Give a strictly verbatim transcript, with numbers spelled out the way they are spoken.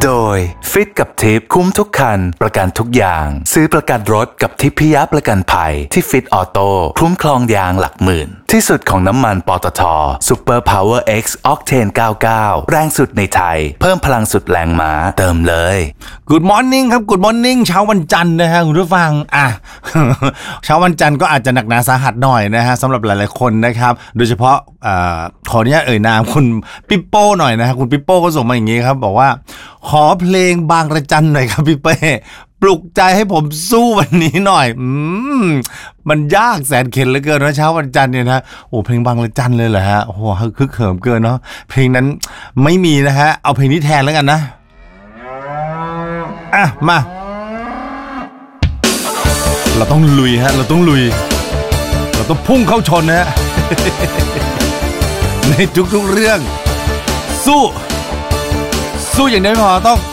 โดยฟิตกับทิปคุ้มทุกคันประกันทุกอย่างซื้อประกันรถกับทิพยประกันภัยที่ฟิตออโต้คุ้มครองยางหลักหมื่นที่สุดของน้ำมันปตท. Super Power X Octane เก้าสิบเก้าแรงสุดในไทยเพิ่มพลังสุดแรงม้าเติมเลย Good morning ครับ Good morning เช้าวันจันทร์นะฮะคุณผู้ฟังอ่ะ เช้าวันจันทร์ก็อาจจะหนักหนาสาหัสหน่อยนะฮะสำหรับหลายๆคนนะครับโดยเฉพาะอ่าขออนุญาตเอ่ยนามคุณปิโป้หน่อยนะฮะคุณปิโป้ก็ส่งมาอย่างงี้ครับบอกว่าขอเพลงบางระจันหน่อยครับพี่เป้ปลุกใจให้ผมสู้วันนี้หน่อยอืมมันยากแสนเข็ญเหลือเกินนะเช้าวันจันทร์เนี่ยนะโอ้เพลงบางระจันเลยเหรอฮะโอ้โหคึกเขิมเกินเนาะเพลงนั้นไม่มีนะฮะเอาเพลงนี้แทนแล้วกันนะอ่ะมาเราต้องลุยฮะเราต้องลุยเราต้องพุ่งเข้าชนนะฮะ ในทุกๆเรื่องสู้สู้อย่างเดียวไม่พอต้อง